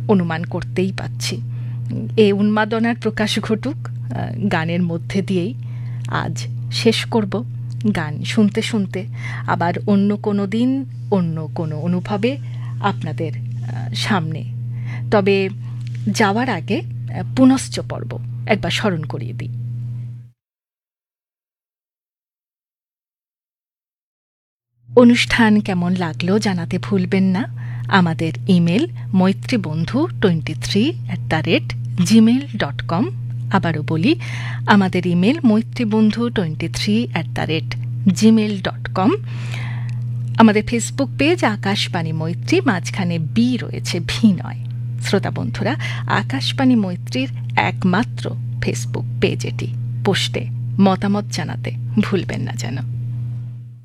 অনুমান করতেই পাচ্ছি। এ উন্মাদনার প্রকাশ ঘটুক গানের মধ্যে দিয়েই। আজ শেষ করব গান শুনতে শুনতে, আবার অন্য কোনো দিন অন্য কোনো অনুভবে আপনাদের সামনে। তবে যাওয়ার আগে পুনশ্চ পর্ব একবার স্মরণ করিয়ে দিই। অনুষ্ঠান কেমন লাগলো জানাতে ভুলবেন না। আমাদের ইমেল মৈত্রীবন্ধু23@gmail.com। আবারও বলি, আমাদের ইমেল মৈত্রীবন্ধু23@gmail.com। আমাদের ফেসবুক পেজ আকাশবাণী মৈত্রী, মাঝখানে বি রয়েছে, ভি নয়। শ্রোতা বন্ধুরা, আকাশবাণী মৈত্রীর একমাত্র ফেসবুক পেজ এটি। পোস্টে মতামত জানাতে ভুলবেন না যেন।